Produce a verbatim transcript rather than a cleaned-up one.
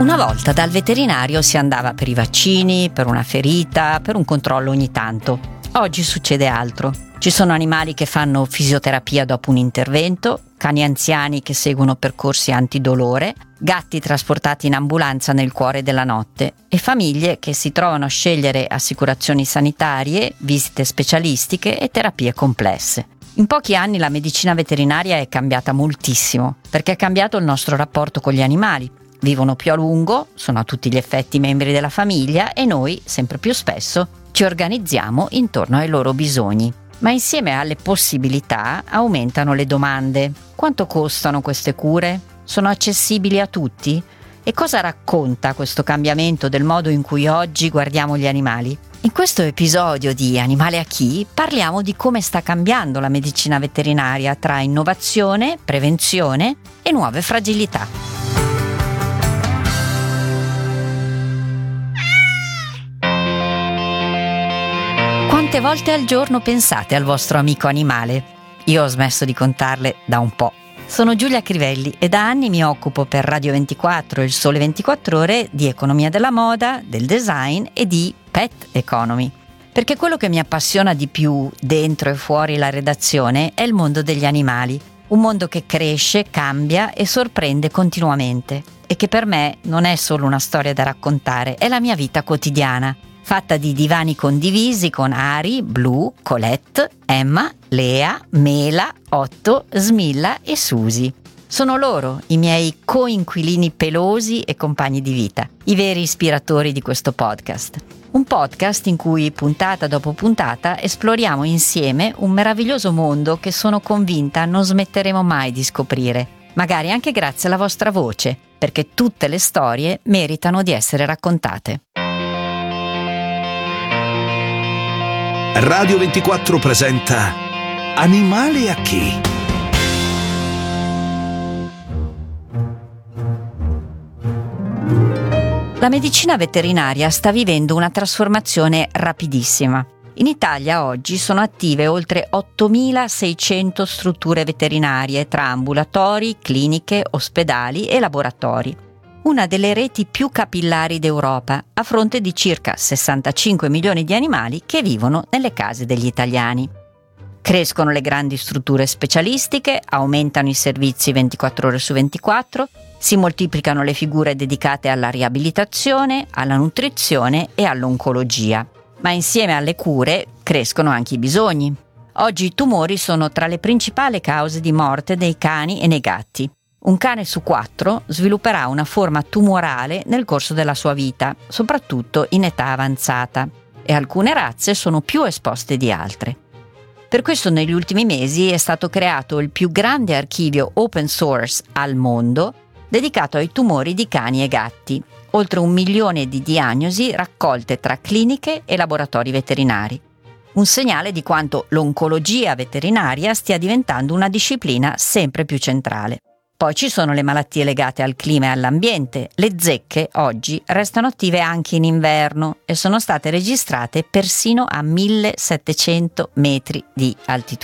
Una volta dal veterinario si andava per i vaccini, per una ferita, per un controllo ogni tanto. Oggi succede altro. Ci sono animali che fanno fisioterapia dopo un intervento, cani anziani che seguono percorsi antidolore, gatti trasportati in ambulanza nel cuore della notte e famiglie che si trovano a scegliere assicurazioni sanitarie, visite specialistiche e terapie complesse. In pochi anni la medicina veterinaria è cambiata moltissimo, perché è cambiato il nostro rapporto con gli animali. Vivono più a lungo, sono a tutti gli effetti membri della famiglia e noi, sempre più spesso, ci organizziamo intorno ai loro bisogni. Ma insieme alle possibilità aumentano le domande. Quanto costano queste cure? Sono accessibili a tutti? E cosa racconta questo cambiamento del modo in cui oggi guardiamo gli animali? In questo episodio di Animale a chi parliamo di come sta cambiando la medicina veterinaria tra innovazione, prevenzione e nuove fragilità. Quante volte al giorno pensate al vostro amico animale? Io ho smesso di contarle da un po'. Sono Giulia Crivelli e da anni mi occupo per Radio ventiquattro e Il Sole ventiquattro Ore di economia della moda, del design e di pet economy. Perché quello che mi appassiona di più dentro e fuori la redazione è il mondo degli animali. Un mondo che cresce, cambia e sorprende continuamente. E che per me non è solo una storia da raccontare, è la mia vita quotidiana. Fatta di divani condivisi con Ari, Blu, Colette, Emma, Lea, Mela, Otto, Smilla e Susi. Sono loro i miei coinquilini pelosi e compagni di vita, i veri ispiratori di questo podcast. Un podcast in cui puntata dopo puntata esploriamo insieme un meraviglioso mondo che sono convinta non smetteremo mai di scoprire, magari anche grazie alla vostra voce, perché tutte le storie meritano di essere raccontate. Radio ventiquattro presenta Animale a chi? La medicina veterinaria sta vivendo una trasformazione rapidissima. In Italia oggi sono attive oltre ottomilaseicento strutture veterinarie tra ambulatori, cliniche, ospedali e laboratori. Una delle reti più capillari d'Europa, a fronte di circa sessantacinque milioni di animali che vivono nelle case degli italiani. Crescono le grandi strutture specialistiche, aumentano i servizi ventiquattro ore su ventiquattro, si moltiplicano le figure dedicate alla riabilitazione, alla nutrizione e all'oncologia. Ma insieme alle cure crescono anche i bisogni. Oggi i tumori sono tra le principali cause di morte dei cani e nei gatti. Un cane su quattro svilupperà una forma tumorale nel corso della sua vita, soprattutto in età avanzata, e alcune razze sono più esposte di altre. Per questo negli ultimi mesi è stato creato il più grande archivio open source al mondo dedicato ai tumori di cani e gatti, oltre un milione di diagnosi raccolte tra cliniche e laboratori veterinari. Un segnale di quanto l'oncologia veterinaria stia diventando una disciplina sempre più centrale. Poi ci sono le malattie legate al clima e all'ambiente. Le zecche oggi restano attive anche in inverno e sono state registrate persino a millesettecento metri di altitudine.